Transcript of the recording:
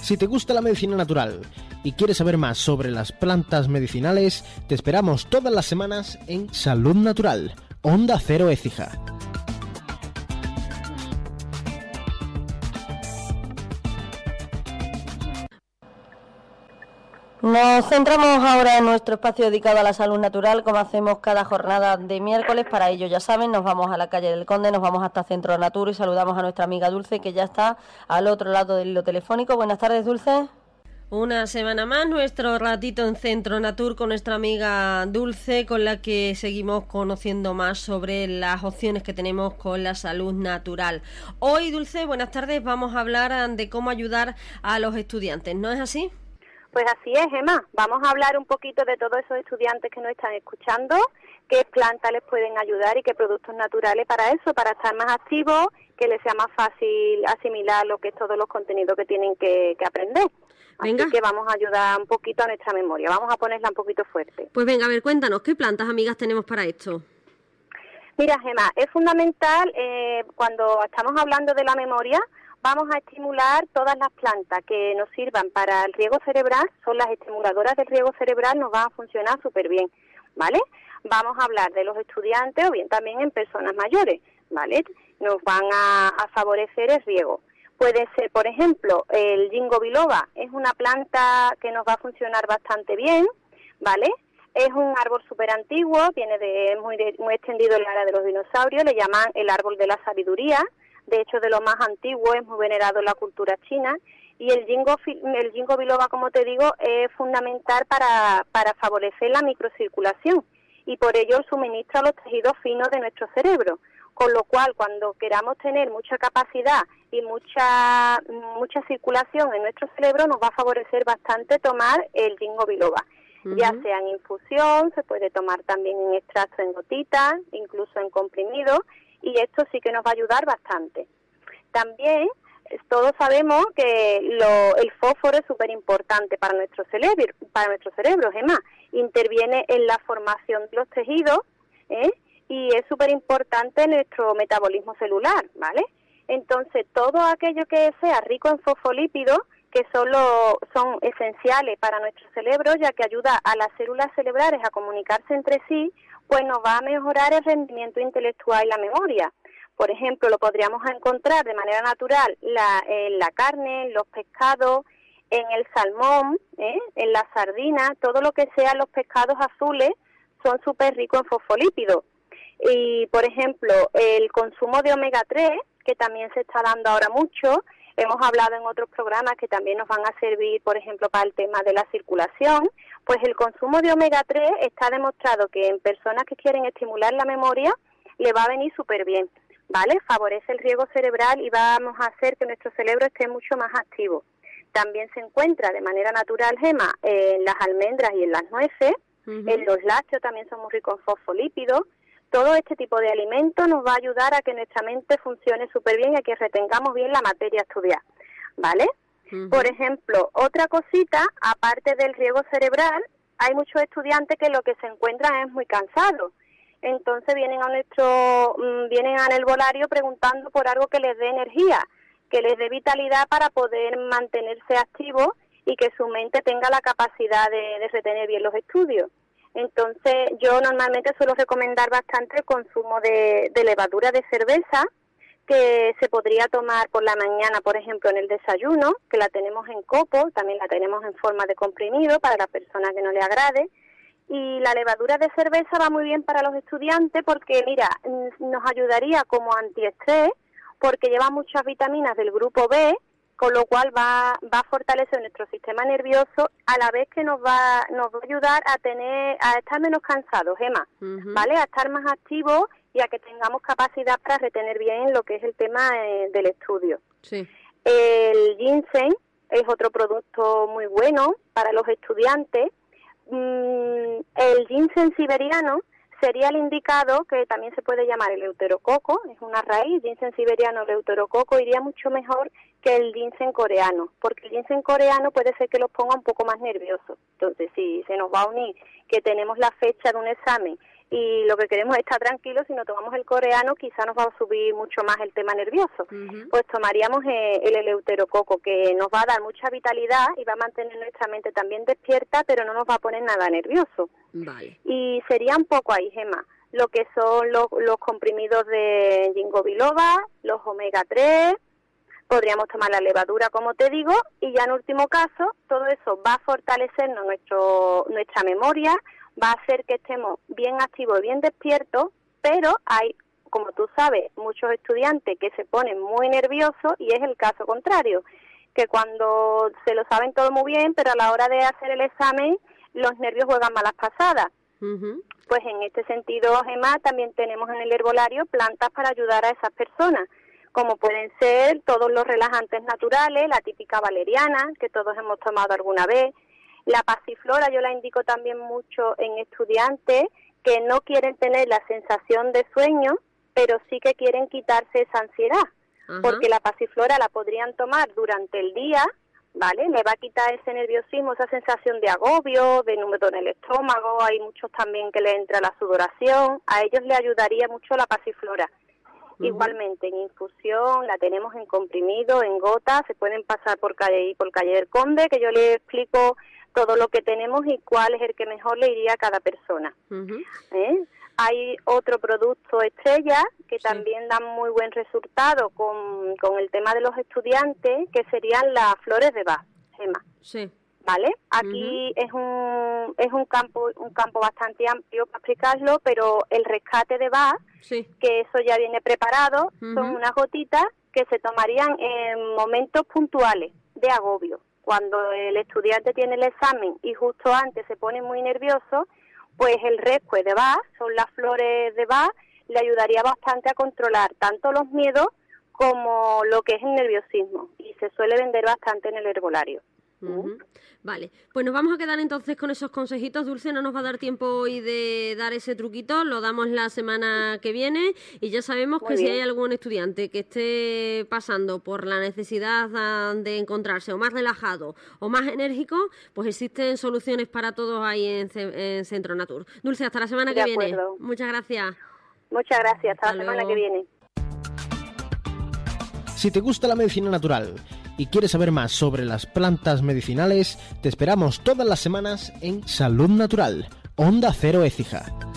Si te gusta la medicina natural y quieres saber más sobre las plantas medicinales, te esperamos todas las semanas en Salud Natural, Onda Cero Écija. Nos centramos ahora en nuestro espacio dedicado a la salud natural, como hacemos cada jornada de miércoles. Para ello, ya saben, nos vamos a la calle del Conde, nos vamos hasta Centro Natur y saludamos a nuestra amiga Dulce, que ya está al otro lado del hilo telefónico. Buenas tardes, Dulce. Una semana más, nuestro ratito en Centro Natur con nuestra amiga Dulce, con la que seguimos conociendo más sobre las opciones que tenemos con la salud natural. Hoy, Dulce, buenas tardes, vamos a hablar de cómo ayudar a los estudiantes, ¿no es así? Pues así es, Emma. Vamos a hablar un poquito de todos esos estudiantes que nos están escuchando, qué plantas les pueden ayudar y qué productos naturales para eso, para estar más activos, que les sea más fácil asimilar lo que es todos los contenidos que tienen que aprender. Venga. Así que vamos a ayudar un poquito a nuestra memoria, vamos a ponerla un poquito fuerte. Pues venga, a ver, cuéntanos, ¿qué plantas, amigas, tenemos para esto? Mira, Gemma, es fundamental cuando estamos hablando de la memoria. Vamos a estimular todas las plantas que nos sirvan para el riego cerebral, son las estimuladoras del riego cerebral, nos van a funcionar súper bien, ¿vale? Vamos a hablar de los estudiantes o bien también en personas mayores, ¿vale? Nos van a favorecer el riego. Puede ser, por ejemplo, el ginkgo biloba, es una planta que nos va a funcionar bastante bien, ¿vale? Es un árbol súper antiguo, viene muy extendido en la era de los dinosaurios, le llaman el árbol de la sabiduría. De hecho, de lo más antiguo, es muy venerado en la cultura china, y el ginkgo biloba, como te digo, es fundamental para favorecer la microcirculación, y por ello suministra los tejidos finos de nuestro cerebro, con lo cual cuando queramos tener mucha capacidad y mucha circulación en nuestro cerebro, nos va a favorecer bastante tomar el ginkgo biloba. Ya sea en infusión, se puede tomar también en extracto en gotitas, incluso en comprimido, y esto sí que nos va a ayudar bastante. También todos sabemos que el fósforo es súper importante para nuestro cerebro, Gemma. Interviene en la formación de los tejidos, y es súper importante en nuestro metabolismo celular, ¿vale? Entonces, todo aquello que sea rico en fosfolípidos, que son esenciales para nuestro cerebro, ya que ayuda a las células cerebrales a comunicarse entre sí, pues nos va a mejorar el rendimiento intelectual y la memoria. Por ejemplo, lo podríamos encontrar de manera natural en la carne, en los pescados, en el salmón, en la sardina, todo lo que sean los pescados azules son súper ricos en fosfolípidos. Y, por ejemplo, el consumo de omega 3, que también se está dando ahora mucho, hemos hablado en otros programas que también nos van a servir, por ejemplo, para el tema de la circulación, pues el consumo de omega 3 está demostrado que en personas que quieren estimular la memoria le va a venir súper bien, ¿vale? Favorece el riego cerebral y vamos a hacer que nuestro cerebro esté mucho más activo. También se encuentra de manera natural, Gemma, en las almendras y en las nueces, en los lácteos también son muy ricos en fosfolípidos. Todo este tipo de alimentos nos va a ayudar a que nuestra mente funcione súper bien y a que retengamos bien la materia a estudiar, ¿vale? Por ejemplo, otra cosita, aparte del riego cerebral, hay muchos estudiantes que lo que se encuentran es muy cansados. Entonces vienen al herbolario preguntando por algo que les dé energía, que les dé vitalidad para poder mantenerse activos y que su mente tenga la capacidad de retener bien los estudios. Entonces, yo normalmente suelo recomendar bastante el consumo de levadura de cerveza, que se podría tomar por la mañana, por ejemplo, en el desayuno, que la tenemos en copo, también la tenemos en forma de comprimido para la persona que no le agrade. Y la levadura de cerveza va muy bien para los estudiantes porque, mira, nos ayudaría como antiestrés, porque lleva muchas vitaminas del grupo B, con lo cual va a fortalecer nuestro sistema nervioso, a la vez que nos va a ayudar a estar menos cansados, Gemma, ¿vale? A estar más activos y a que tengamos capacidad para retener bien lo que es el tema del estudio. Sí. El ginseng es otro producto muy bueno para los estudiantes. El ginseng siberiano sería el indicado, que también se puede llamar el euterococo, es una raíz, ginseng siberiano, el euterococo iría mucho mejor que el ginseng coreano, porque el ginseng coreano puede ser que los ponga un poco más nerviosos. Entonces, si se nos va a unir que tenemos la fecha de un examen y lo que queremos es estar tranquilos. Si no tomamos el coreano, quizá nos va a subir mucho más el tema nervioso. Pues tomaríamos el eleuterococo, que nos va a dar mucha vitalidad y va a mantener nuestra mente también despierta, pero no nos va a poner nada nervioso. Vale. Y sería un poco ahí, Gemma, lo que son los comprimidos de ginkgo biloba, los omega 3, podríamos tomar la levadura, como te digo, y ya en último caso, todo eso va a fortalecernos nuestra memoria, va a hacer que estemos bien activos y bien despiertos, pero hay, como tú sabes, muchos estudiantes que se ponen muy nerviosos, y es el caso contrario, que cuando se lo saben todo muy bien, pero a la hora de hacer el examen, los nervios juegan malas pasadas. Pues en este sentido, Gemma, también tenemos en el herbolario plantas para ayudar a esas personas, como pueden ser todos los relajantes naturales, la típica valeriana, que todos hemos tomado alguna vez, la pasiflora. Yo la indico también mucho en estudiantes que no quieren tener la sensación de sueño, pero sí que quieren quitarse esa ansiedad, porque la pasiflora la podrían tomar durante el día, ¿vale? Le va a quitar ese nerviosismo, esa sensación de agobio, de nudo en el estómago. Hay muchos también que le entra la sudoración, a ellos les ayudaría mucho la pasiflora. Igualmente en infusión, la tenemos en comprimido, en gotas, se pueden pasar por calle del Conde, que yo les explico todo lo que tenemos y cuál es el que mejor le iría a cada persona. Hay otro producto estrella que también da muy buen resultado con el tema de los estudiantes, que serían las flores de Bach, Gemma. Sí. ¿Vale? Aquí es un campo bastante amplio para explicarlo, pero el rescate de Bach, que eso ya viene preparado, son unas gotitas que se tomarían en momentos puntuales de agobio. Cuando el estudiante tiene el examen y justo antes se pone muy nervioso, pues el rescue de Bach, son las flores de Bach, le ayudaría bastante a controlar tanto los miedos como lo que es el nerviosismo, y se suele vender bastante en el herbolario. Vale, pues nos vamos a quedar entonces con esos consejitos, Dulce. No nos va a dar tiempo hoy de dar ese truquito, lo damos la semana que viene, y ya sabemos que si hay algún estudiante que esté pasando por la necesidad de encontrarse o más relajado o más enérgico, pues existen soluciones para todos ahí en Centro Natur. Dulce, hasta la semana que viene. Muchas gracias. Muchas gracias, hasta la semana que viene. Si te gusta la medicina natural y quieres saber más sobre las plantas medicinales, te esperamos todas las semanas en Salud Natural, Onda Cero Écija.